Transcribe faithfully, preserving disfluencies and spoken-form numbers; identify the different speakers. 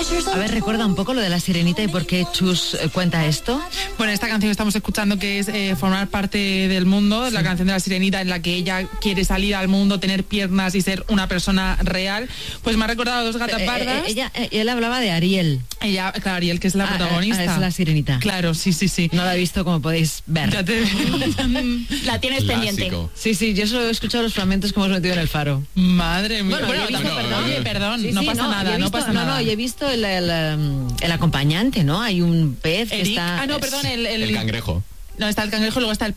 Speaker 1: A ver, recuerda un poco lo de La Sirenita y por qué Chus eh, cuenta esto.
Speaker 2: Bueno, esta canción que estamos escuchando, que es eh, formar parte del mundo, sí. La canción de La Sirenita, en la que ella quiere salir al mundo, tener piernas y ser una persona real, pues me ha recordado a Dos gatas pardas.
Speaker 1: Eh, eh, ella, eh, él hablaba de Ariel.
Speaker 2: Ella, claro, Ariel, que es la
Speaker 1: ah,
Speaker 2: protagonista.
Speaker 1: Ah, es La Sirenita.
Speaker 2: Claro, sí, sí, sí.
Speaker 1: No la he visto, como podéis ver.
Speaker 2: Ya te...
Speaker 3: La tienes
Speaker 4: Clásico.
Speaker 3: pendiente.
Speaker 1: Sí, sí, yo solo he escuchado los fragmentos que hemos metido en el Faro.
Speaker 2: Madre mía.
Speaker 1: Bueno,
Speaker 2: bueno,
Speaker 1: he visto,
Speaker 2: también,
Speaker 1: perdón,
Speaker 2: oye, perdón,
Speaker 1: sí,
Speaker 2: no
Speaker 1: sí,
Speaker 2: pasa
Speaker 1: no,
Speaker 2: nada,
Speaker 1: visto,
Speaker 2: no pasa
Speaker 1: no,
Speaker 2: nada.
Speaker 1: No, yo he visto el, el, el acompañante, ¿no? Hay un pez que
Speaker 2: Eric.
Speaker 1: está...
Speaker 2: Ah, no, perdón, el...
Speaker 4: El cangrejo.
Speaker 2: No, está el cangrejo y luego está el